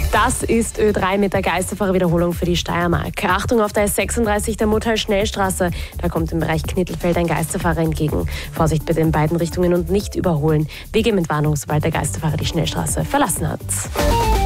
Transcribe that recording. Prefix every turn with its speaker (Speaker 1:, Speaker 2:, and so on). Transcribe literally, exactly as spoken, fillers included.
Speaker 1: Das ist Ö drei mit der Geisterfahrerwiederholung für die Steiermark. Achtung auf der S sechsunddreißig der Muttal-Schnellstraße. Da kommt im Bereich Knittelfeld ein Geisterfahrer entgegen. Vorsicht bitte in beiden Richtungen und nicht überholen. Wege mit Warnung, sobald der Geisterfahrer die Schnellstraße verlassen hat.